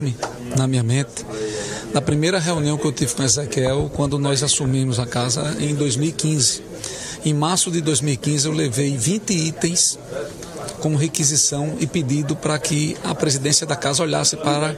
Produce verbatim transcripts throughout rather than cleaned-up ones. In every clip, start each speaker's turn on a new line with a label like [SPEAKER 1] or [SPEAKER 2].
[SPEAKER 1] na minha mente, na primeira reunião que eu tive com Ezequiel, quando nós assumimos a casa em dois mil e quinze. Em março de dois mil e quinze, eu levei vinte itens como requisição e pedido para que a presidência da casa olhasse para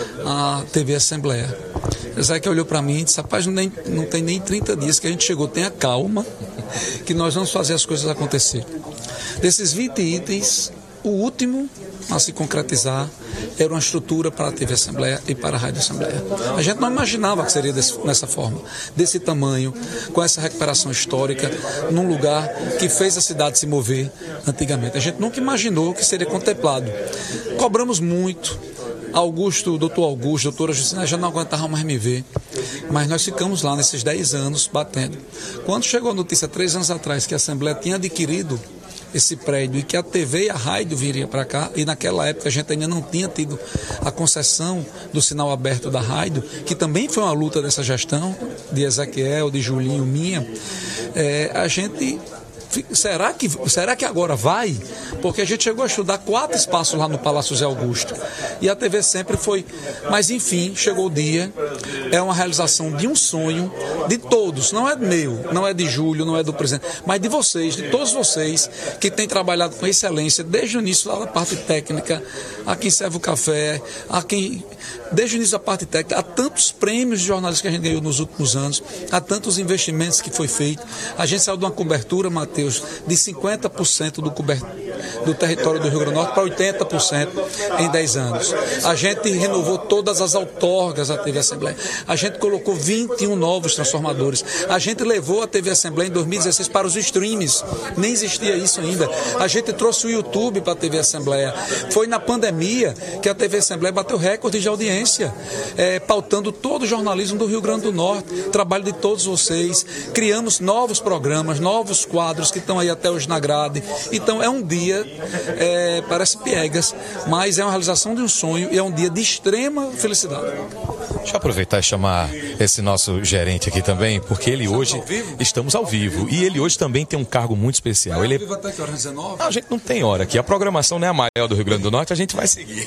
[SPEAKER 1] a T V Assembleia. Ezequiel olhou para mim e disse: rapaz, não, nem, não tem nem trinta dias que a gente chegou, tenha calma, que nós vamos fazer as coisas acontecer. Desses vinte itens, o último a se concretizar era uma estrutura para a T V Assembleia e para a Rádio Assembleia. A gente não imaginava que seria desse, dessa forma, desse tamanho, com essa recuperação histórica, num lugar que fez a cidade se mover antigamente. A gente nunca imaginou que seria contemplado. Cobramos muito. Augusto, doutor Augusto, doutora Justina já não aguentavam mais me ver, mas nós ficamos lá nesses dez anos batendo. Quando chegou a notícia, três anos atrás, que a Assembleia tinha adquirido esse prédio e que a T V e a rádio viria para cá, e naquela época a gente ainda não tinha tido a concessão do sinal aberto da rádio, que também foi uma luta dessa gestão, de Ezequiel, de Julinho, minha, é, a gente... Será que, será que agora vai? Porque a gente chegou a estudar quatro espaços lá no Palácio Zé Augusto. E a T V sempre foi... Mas, enfim, chegou o dia. É uma realização de um sonho de todos. Não é meu, não é de Júlio, não é do presidente, mas de vocês, de todos vocês que têm trabalhado com excelência desde o início lá da parte técnica, a quem serve o café, a quem... Desde o início da parte técnica, há tantos prêmios de jornalistas que a gente ganhou nos últimos anos, há tantos investimentos que foi feito. A gente saiu de uma cobertura, Matheus, de cinquenta por cento do, cobert... do território do Rio Grande do Norte para oitenta por cento em dez anos. A gente renovou todas as outorgas da T V Assembleia. A gente colocou vinte e um novos transformadores. A gente levou a T V Assembleia em dois mil e dezesseis para os streams. Nem existia isso ainda. A gente trouxe o YouTube para a T V Assembleia. Foi na pandemia que a T V Assembleia bateu recorde de audiência. É, pautando todo o jornalismo do Rio Grande do Norte, trabalho de todos vocês, criamos novos programas, novos quadros que estão aí até hoje na grade. Então é um dia, é, parece piegas, mas é uma realização de um sonho e é um dia de extrema felicidade.
[SPEAKER 2] Deixa eu aproveitar e chamar esse nosso gerente aqui também, porque ele hoje, ao estamos ao vivo, e ele hoje também tem um cargo muito especial. Ele é...
[SPEAKER 1] Até que hora? dezenove?
[SPEAKER 2] Não, a gente não tem hora aqui, a programação não é a maior do Rio Grande do Norte, a gente vai seguir.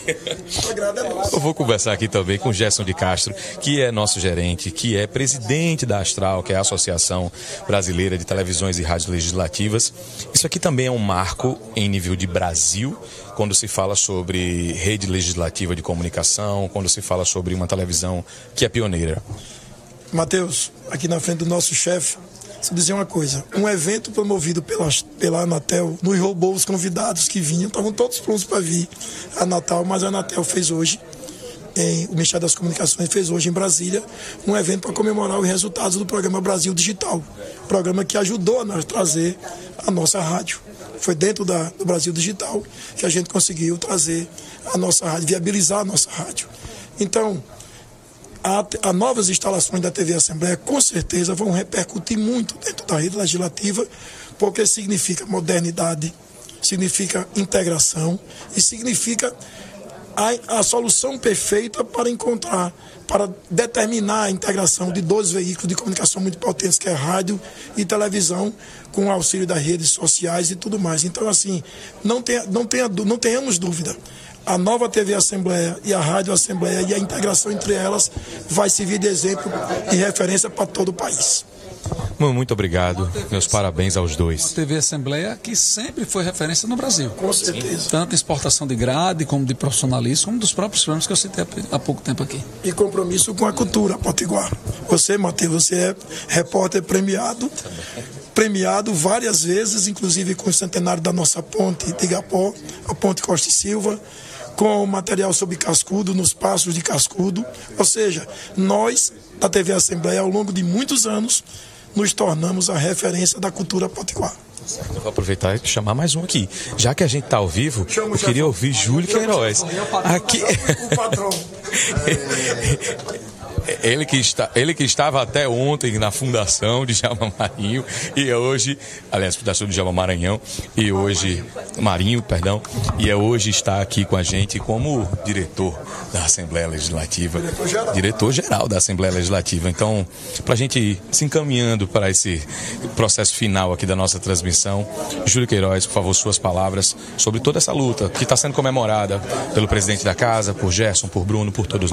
[SPEAKER 2] Eu vou conversar aqui também com Gerson de Castro, que é nosso gerente, que é presidente da Astral, que é a Associação Brasileira de Televisões e Rádios Legislativas. Isso aqui também é um marco em nível de Brasil, quando se fala sobre rede legislativa de comunicação, quando se fala sobre uma televisão que é pioneira.
[SPEAKER 3] Matheus, aqui na frente do nosso chefe, se dizer uma coisa, um evento promovido pela, pela Anatel nos roubou os convidados que vinham, estavam todos prontos para vir a Natal, mas a Anatel fez hoje, em, o Ministério das Comunicações fez hoje em Brasília, um evento para comemorar os resultados do programa Brasil Digital, programa que ajudou a nós trazer a nossa rádio. Foi dentro da, do Brasil Digital que a gente conseguiu trazer a nossa rádio, viabilizar a nossa rádio. Então, a, a novas instalações da T V Assembleia com certeza vão repercutir muito dentro da rede legislativa, porque significa modernidade, significa integração e significa a, a solução perfeita para encontrar, para determinar a integração de dois veículos de comunicação muito potentes, que é rádio e televisão, com o auxílio das redes sociais e tudo mais. Então, assim, não, tenha, não, tenha, não tenhamos dúvida. A nova T V Assembleia e a Rádio Assembleia e a integração entre elas vai servir de exemplo e referência para todo o país.
[SPEAKER 2] Muito obrigado, meus parabéns aos dois.
[SPEAKER 1] A T V Assembleia que sempre foi referência no Brasil.
[SPEAKER 3] Com certeza.
[SPEAKER 1] Tanto em exportação de grade, como de profissionalismo, como dos próprios programas que eu citei há pouco tempo aqui.
[SPEAKER 3] E compromisso com a cultura potiguar. Você, Matheus, você é repórter premiado, premiado várias vezes, inclusive com o centenário da nossa ponte de Igapó, a ponte Costa e Silva, com material sobre Cascudo, nos passos de Cascudo. Ou seja, nós, da T V Assembleia, ao longo de muitos anos, nos tornamos a referência da cultura potiguar.
[SPEAKER 2] Eu vou aproveitar e chamar mais um aqui. Já que a gente está ao vivo, eu queria ouvir Júlio Queiroz. Aqui...
[SPEAKER 3] O patrão.
[SPEAKER 2] Ele que, está, ele que estava até ontem na fundação de Djalma Marinho e hoje, aliás, fundação de Djalma Maranhão, e hoje, Marinho, perdão, e é hoje está aqui com a gente como diretor da Assembleia Legislativa, diretor-geral diretor geral da Assembleia Legislativa. Então, para a gente ir se encaminhando para esse processo final aqui da nossa transmissão, Júlio Queiroz, por favor, suas palavras sobre toda essa luta que está sendo comemorada pelo presidente da casa, por Gerson, por Bruno, por todos nós.